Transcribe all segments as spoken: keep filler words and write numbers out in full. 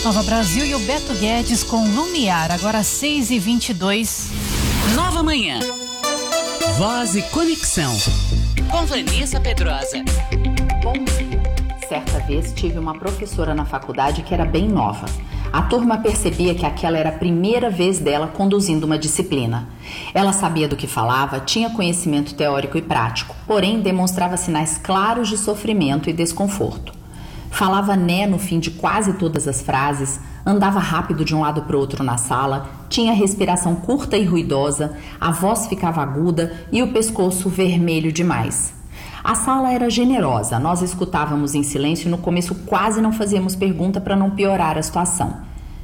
Nova Brasil e o Beto Guedes com Lumiar, agora seis e vinte e dois. Nova Manhã. Voz e Conexão. Com Vanessa Pedrosa. Bom dia. Certa vez tive uma professora na faculdade que era bem nova. A turma percebia que aquela era a primeira vez dela conduzindo uma disciplina. Ela sabia do que falava, tinha conhecimento teórico e prático, porém demonstrava sinais claros de sofrimento e desconforto. Falava né no fim de quase todas as frases, andava rápido de um lado para o outro na sala, tinha respiração curta e ruidosa, a voz ficava aguda e o pescoço vermelho demais. A sala era generosa, nós escutávamos em silêncio e no começo quase não fazíamos pergunta para não piorar a situação.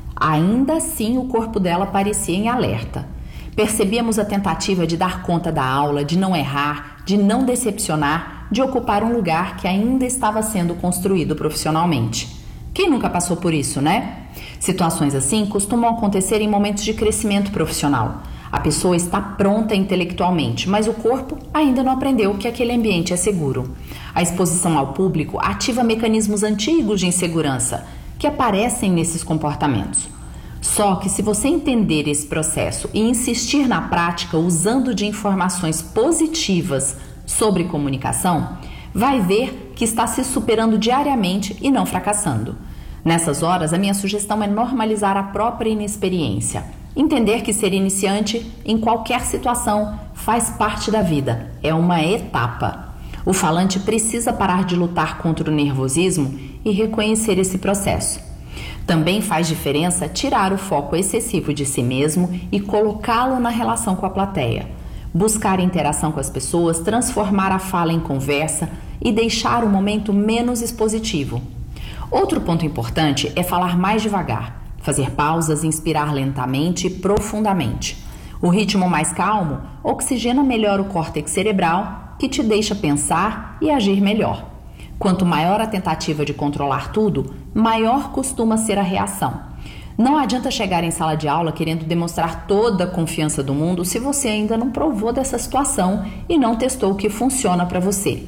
Ainda assim o corpo dela parecia em alerta. Percebíamos a tentativa de dar conta da aula, de não errar, de não decepcionar, de ocupar um lugar que ainda estava sendo construído profissionalmente. Quem nunca passou por isso, né? Situações assim costumam acontecer em momentos de crescimento profissional. A pessoa está pronta intelectualmente, mas o corpo ainda não aprendeu que aquele ambiente é seguro. A exposição ao público ativa mecanismos antigos de insegurança que aparecem nesses comportamentos. Só que se você entender esse processo e insistir na prática usando de informações positivas sobre comunicação, vai ver que está se superando diariamente e não fracassando. Nessas horas, a minha sugestão é normalizar a própria inexperiência. Entender que ser iniciante em qualquer situação faz parte da vida, é uma etapa. O falante precisa parar de lutar contra o nervosismo e reconhecer esse processo. Também faz diferença tirar o foco excessivo de si mesmo e colocá-lo na relação com a plateia. Buscar interação com as pessoas, transformar a fala em conversa e deixar o momento menos expositivo. Outro ponto importante é falar mais devagar. Fazer pausas, inspirar lentamente e profundamente. O ritmo mais calmo oxigena melhor o córtex cerebral, que te deixa pensar e agir melhor. Quanto maior a tentativa de controlar tudo, maior costuma ser a reação. Não adianta chegar em sala de aula querendo demonstrar toda a confiança do mundo se você ainda não provou dessa situação e não testou o que funciona para você.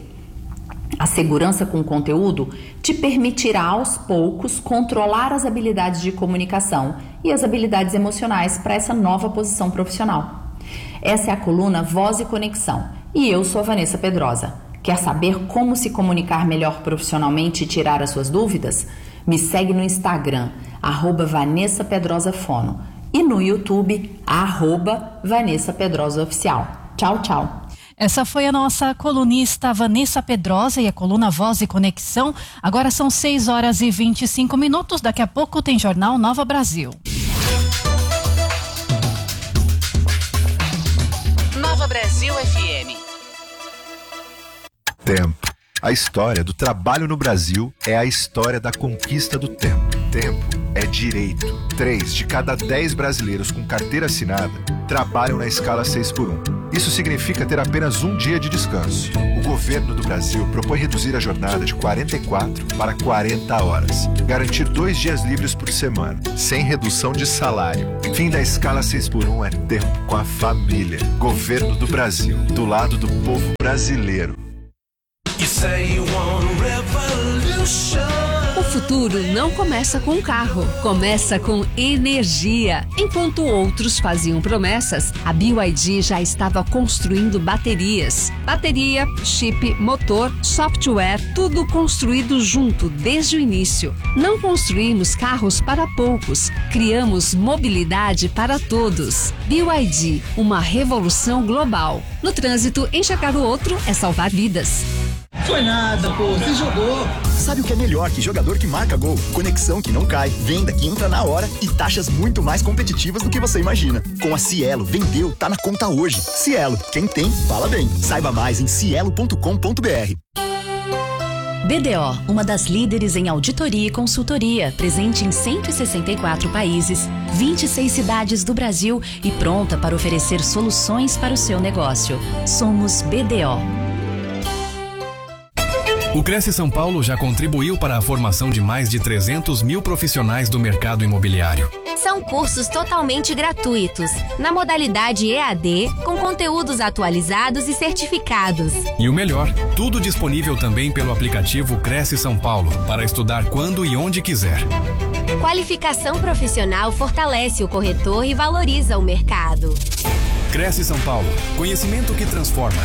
A segurança com o conteúdo te permitirá aos poucos controlar as habilidades de comunicação e as habilidades emocionais para essa nova posição profissional. Essa é a coluna Voz e Conexão e eu sou a Vanessa Pedrosa. Quer saber como se comunicar melhor profissionalmente e tirar as suas dúvidas? Me segue no Instagram, arroba Vanessa Pedrosa Fono e no YouTube, arroba Vanessa Pedrosa Oficial. Tchau, tchau. Essa foi a nossa colunista Vanessa Pedrosa e a coluna Voz e Conexão. Agora são seis horas e vinte e cinco minutos. Daqui a pouco tem Jornal Nova Brasil. Nova Brasil F M. Tempo. A história do trabalho no Brasil é a história da conquista do tempo. Tempo é direito. Três de cada dez brasileiros com carteira assinada trabalham na escala seis por um. Isso significa ter apenas um dia de descanso. O governo do Brasil propõe reduzir a jornada de quarenta e quatro para quarenta horas. Garantir dois dias livres por semana, sem redução de salário. Fim da escala seis por um é tempo com a família. Governo do Brasil, do lado do povo brasileiro. O futuro não começa com um carro, começa com energia. Enquanto outros faziam promessas, a B Y D já estava construindo baterias. Bateria, chip, motor, software, tudo construído junto desde o início. Não construímos carros para poucos, criamos mobilidade para todos. B Y D, uma revolução global. No trânsito, enxergar o outro é salvar vidas. Foi nada, pô, você jogou. Sabe o que é melhor que jogador que marca gol? Conexão que não cai, venda que entra na hora e taxas muito mais competitivas do que você imagina. Com a Cielo, vendeu, tá na conta hoje. Cielo, quem tem, fala bem. Saiba mais em cielo ponto com ponto br. B D O, uma das líderes em auditoria e consultoria, presente em cento e sessenta e quatro países, vinte e seis cidades do Brasil e pronta para oferecer soluções para o seu negócio. Somos B D O. O Cresce São Paulo já contribuiu para a formação de mais de trezentos mil profissionais do mercado imobiliário. São cursos totalmente gratuitos, na modalidade E A D, com conteúdos atualizados e certificados. E o melhor, tudo disponível também pelo aplicativo Cresce São Paulo, para estudar quando e onde quiser. Qualificação profissional fortalece o corretor e valoriza o mercado. Cresce São Paulo. Conhecimento que transforma.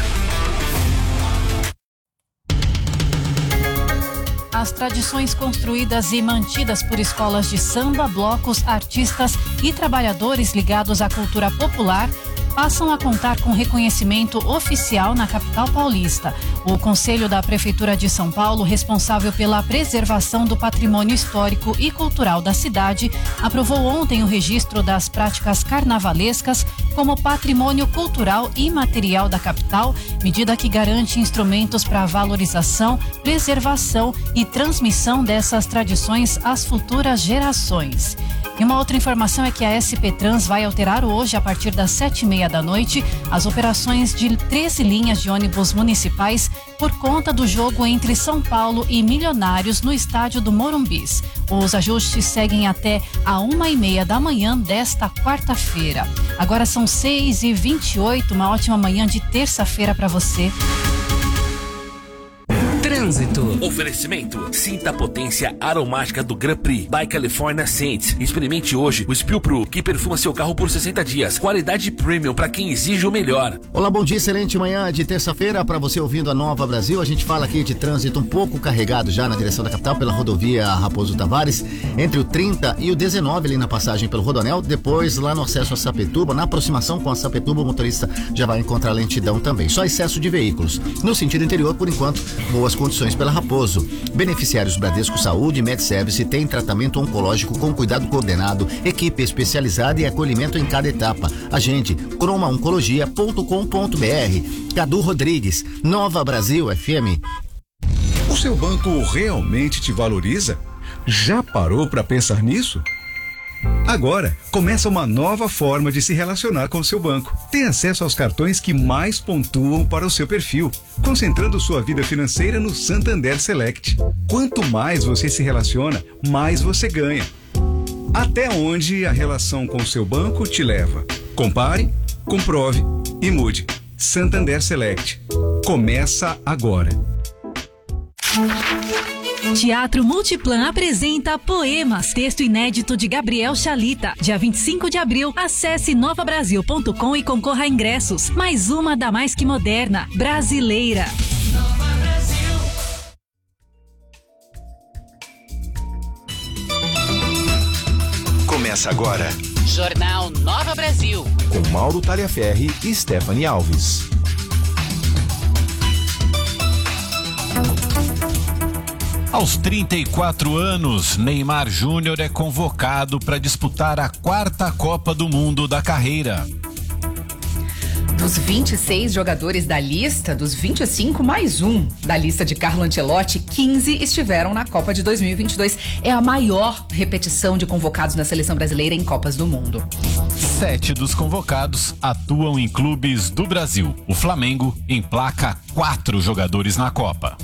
As tradições construídas e mantidas por escolas de samba, blocos, artistas e trabalhadores ligados à cultura popular passam a contar com reconhecimento oficial na capital paulista. O Conselho da Prefeitura de São Paulo, responsável pela preservação do patrimônio histórico e cultural da cidade, aprovou ontem o registro das práticas carnavalescas como patrimônio cultural imaterial da capital, medida que garante instrumentos para a valorização, preservação e transmissão dessas tradições às futuras gerações. E uma outra informação é que a S P Trans vai alterar hoje, a partir das sete e meia da noite, as operações de treze linhas de ônibus municipais por conta do jogo entre São Paulo e Milionários no estádio do Morumbis. Os ajustes seguem até a uma e meia da manhã desta quarta-feira. Agora são seis e vinte e oito, uma ótima manhã de terça-feira para você. Trânsito. Oferecimento. Sinta a potência aromática do Grand Prix by California Saints. Experimente hoje o Spill Pro, que perfuma seu carro por sessenta dias. Qualidade premium para quem exige o melhor. Olá, bom dia, excelente manhã de terça-feira para você ouvindo a Nova Brasil. A gente fala aqui de trânsito um pouco carregado já na direção da capital pela rodovia Raposo Tavares, entre o trinta e o dezenove ali na passagem pelo Rodoanel. Depois lá no acesso a Sapituba, na aproximação com a Sapituba, o motorista já vai encontrar lentidão também. Só excesso de veículos. No sentido interior, por enquanto, boas condições pela Raposo. Beneficiários Bradesco Saúde e MedService têm tratamento oncológico com cuidado coordenado, equipe especializada e acolhimento em cada etapa. Agende croma oncologia ponto com ponto br. Cadu Rodrigues, Nova Brasil F M. O seu banco realmente te valoriza? Já parou para pensar nisso? Agora, começa uma nova forma de se relacionar com o seu banco. Tem acesso aos cartões que mais pontuam para o seu perfil, concentrando sua vida financeira no Santander Select. Quanto mais você se relaciona, mais você ganha. Até onde a relação com o seu banco te leva? Compare, comprove e mude. Santander Select. Começa agora. Teatro Multiplan apresenta Poemas, texto inédito de Gabriel Chalita. Dia vinte e cinco de abril, acesse nova brasil ponto com e concorra a ingressos. Mais uma da Mais Que Moderna, brasileira. Nova Brasil. Começa agora. Jornal Nova Brasil. Com Mauro Taliaferri e Stephanie Alves. Aos trinta e quatro anos, Neymar Júnior é convocado para disputar a quarta Copa do Mundo da carreira. Dos vinte e seis jogadores da lista, dos vinte e cinco mais um da lista de Carlo Ancelotti, quinze estiveram na Copa de dois mil e vinte e dois. É a maior repetição de convocados na seleção brasileira em Copas do Mundo. Sete dos convocados atuam em clubes do Brasil. O Flamengo emplaca quatro jogadores na Copa.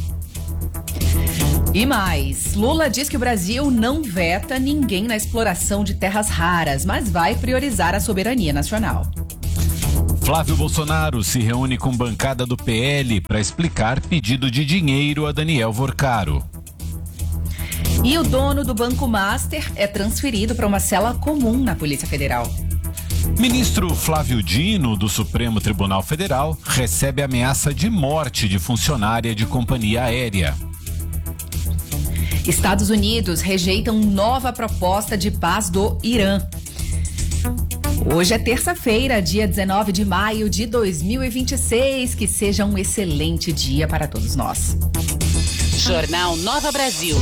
E mais, Lula diz que o Brasil não veta ninguém na exploração de terras raras, mas vai priorizar a soberania nacional. Flávio Bolsonaro se reúne com bancada do P L para explicar pedido de dinheiro a Daniel Vorcaro. E o dono do Banco Master é transferido para uma cela comum na Polícia Federal. Ministro Flávio Dino, do Supremo Tribunal Federal, recebe ameaça de morte de funcionária de companhia aérea. Estados Unidos rejeitam nova proposta de paz do Irã. Hoje é terça-feira, dia dezenove de maio de dois mil e vinte e seis. Que seja um excelente dia para todos nós. Jornal Nova Brasil.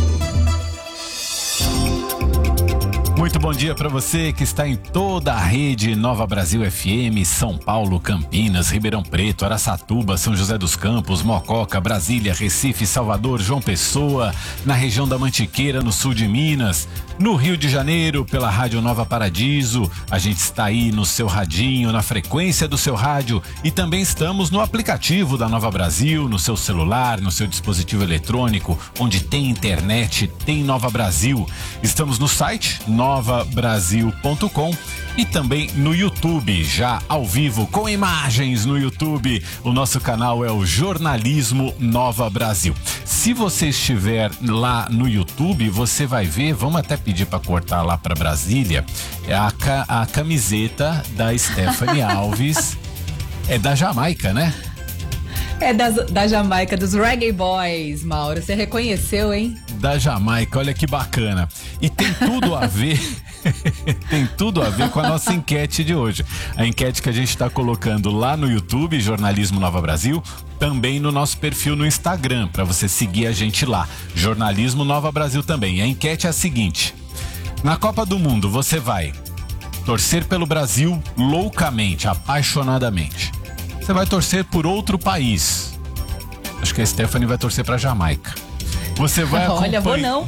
Muito bom dia para você que está em toda a rede Nova Brasil F M, São Paulo, Campinas, Ribeirão Preto, Araçatuba, São José dos Campos, Mococa, Brasília, Recife, Salvador, João Pessoa, na região da Mantiqueira, no sul de Minas, no Rio de Janeiro, pela Rádio Nova Paradiso. A gente está aí no seu radinho, na frequência do seu rádio, e também estamos no aplicativo da Nova Brasil, no seu celular, no seu dispositivo eletrônico, onde tem internet, tem Nova Brasil. Estamos no site nova brasil ponto com e também no YouTube, já ao vivo, com imagens no YouTube. O nosso canal é o Jornalismo Nova Brasil. Se você estiver lá no YouTube, você vai ver, vamos até pedir para cortar lá para Brasília, é a, ca, a camiseta da Stephanie Alves, é da Jamaica, né? É das, da Jamaica, dos Reggae Boys, Mauro. Você reconheceu, hein? Da Jamaica, olha que bacana. E tem tudo a ver, tem tudo a ver com a nossa enquete de hoje. A enquete que a gente está colocando lá no YouTube, Jornalismo Nova Brasil, também no nosso perfil no Instagram, para você seguir a gente lá. Jornalismo Nova Brasil também. E a enquete é a seguinte: na Copa do Mundo, você vai torcer pelo Brasil loucamente, apaixonadamente. Você vai torcer por outro país. Acho que a Stephanie vai torcer pra Jamaica. Você vai acompanhar... Olha, vou não.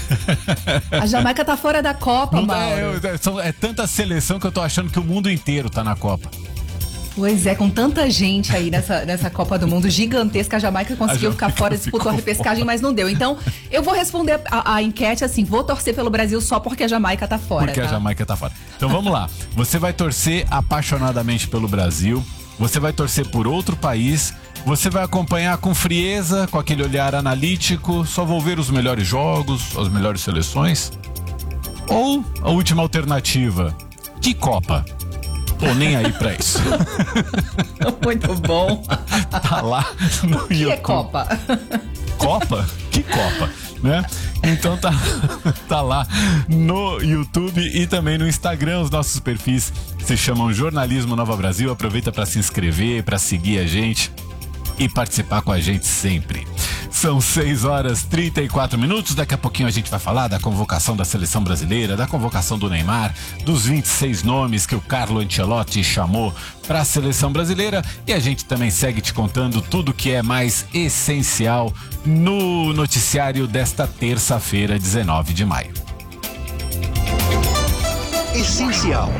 A Jamaica tá fora da Copa, não, Mauro. É, é tanta seleção que eu tô achando que o mundo inteiro tá na Copa. Pois é, com tanta gente aí nessa, nessa Copa do Mundo gigantesca, a Jamaica conseguiu a Jamaica ficar fora, disputou a repescagem, mas não deu. Então, eu vou responder a, a enquete assim, vou torcer pelo Brasil só porque a Jamaica tá fora. Porque tá? a Jamaica tá fora. Então vamos lá, você vai torcer apaixonadamente pelo Brasil, você vai torcer por outro país, você vai acompanhar com frieza, com aquele olhar analítico, só vou ver os melhores jogos, as melhores seleções? Ou a última alternativa, que Copa? Tô nem aí pra isso. Muito bom. Tá lá no YouTube. Que é Copa? Copa? Que Copa? Né? Então tá, tá lá no YouTube e também no Instagram. Os nossos perfis se chamam Jornalismo Nova Brasil. Aproveita para se inscrever, para seguir a gente e participar com a gente sempre. São seis horas e trinta e quatro minutos. Daqui a pouquinho a gente vai falar da convocação da seleção brasileira, da convocação do Neymar, dos vinte e seis nomes que o Carlo Ancelotti chamou para a seleção brasileira. E a gente também segue te contando tudo que é mais essencial no noticiário desta terça-feira, dezenove de maio. Essencial.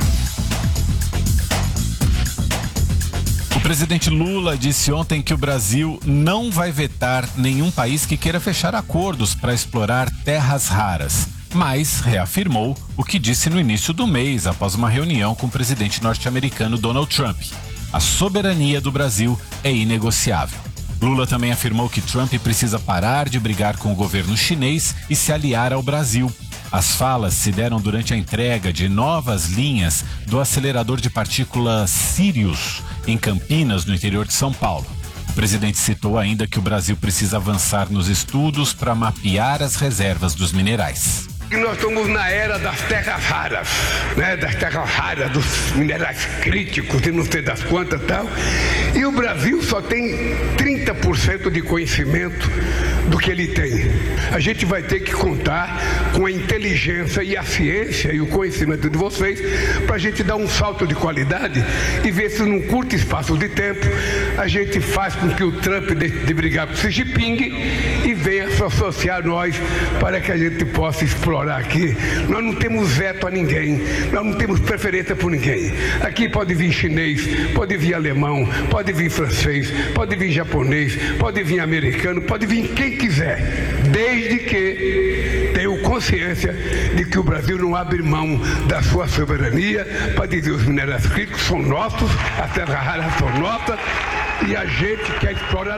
O presidente Lula disse ontem que o Brasil não vai vetar nenhum país que queira fechar acordos para explorar terras raras, mas reafirmou o que disse no início do mês, após uma reunião com o presidente norte-americano Donald Trump. A soberania do Brasil é inegociável. Lula também afirmou que Trump precisa parar de brigar com o governo chinês e se aliar ao Brasil. As falas se deram durante a entrega de novas linhas do acelerador de partículas Sirius, em Campinas, no interior de São Paulo. O presidente citou ainda que o Brasil precisa avançar nos estudos para mapear as reservas dos minerais. E nós estamos na era das terras raras, né? Das terras raras, dos minerais críticos e não sei das quantas e tal. E o Brasil só tem trinta por cento de conhecimento do que ele tem. A gente vai ter que contar com a inteligência e a ciência e o conhecimento de vocês para a gente dar um salto de qualidade e ver se num curto espaço de tempo a gente faz com que o Trump deixe de brigar com o Xi Jinping e venha se associar a nós para que a gente possa explorar aqui. Nós não temos veto a ninguém, nós não temos preferência por ninguém. Aqui pode vir chinês, pode vir alemão, pode vir francês, pode vir japonês, pode vir americano, pode vir quem quiser, desde que tenha consciência de que o Brasil não abre mão da sua soberania para dizer os minerais críticos são nossos, as terras raras são nossas e a gente quer explorar